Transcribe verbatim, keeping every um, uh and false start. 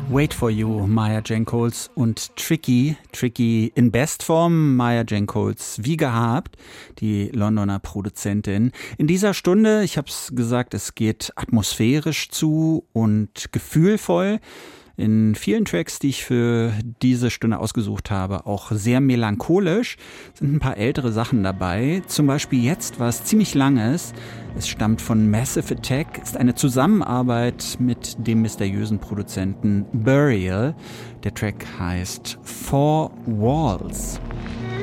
Wait for You, Maya Jane Coles und Tricky, Tricky in Bestform, Maya Jane Coles wie gehabt, die Londoner Produzentin. In dieser Stunde, ich habe es gesagt, es geht atmosphärisch zu und gefühlvoll. In vielen Tracks, die ich für diese Stunde ausgesucht habe, auch sehr melancholisch, sind ein paar ältere Sachen dabei. Zum Beispiel jetzt was ziemlich Langes. Es stammt von Massive Attack, ist eine Zusammenarbeit mit dem mysteriösen Produzenten Burial. Der Track heißt Four Walls.